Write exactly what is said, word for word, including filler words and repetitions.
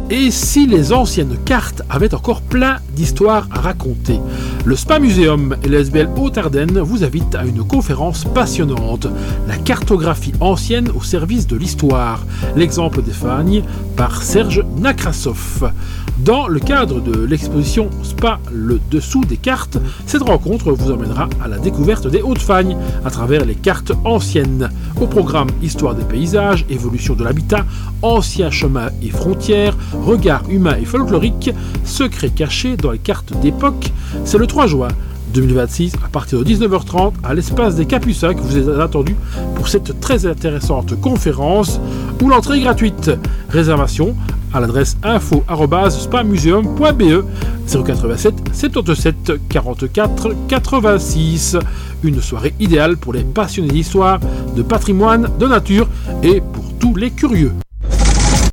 Et si les anciennes cartes avaient encore plein d'histoires à raconter? Le Spa Museum et l'S B L Haute-Ardenne vous invitent à une conférence passionnante. La cartographie ancienne au service de l'histoire. L'exemple des Fagnes par Serge Nakrasov. Dans le cadre de l'exposition Spa le dessous des cartes, cette rencontre vous emmènera à la découverte des Hauts-de-Fagne à travers les cartes anciennes. Au programme Histoire des paysages, évolution de l'habitat, anciens chemins et frontières, regard humain et folklorique, secrets cachés dans les cartes d'époque. C'est le trois juin deux mille vingt-six à partir de dix-neuf heures trente à l'espace des Capucins que vous êtes attendu pour cette très intéressante conférence où l'entrée est gratuite. Réservation à l'adresse info arobase spamuseum point b e zéro quatre-vingt-sept soixante-dix-sept quarante-quatre quatre-vingt-six. Une soirée idéale pour les passionnés d'histoire, de patrimoine, de nature et pour tous les curieux.